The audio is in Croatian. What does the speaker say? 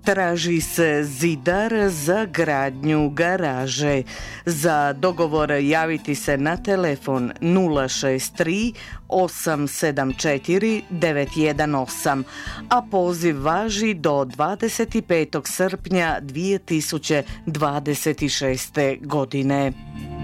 Traži se zidar za gradnju garaže. Za dogovor javiti se na telefon 063 874 918, a poziv važi do 25. srpnja 2026. godine.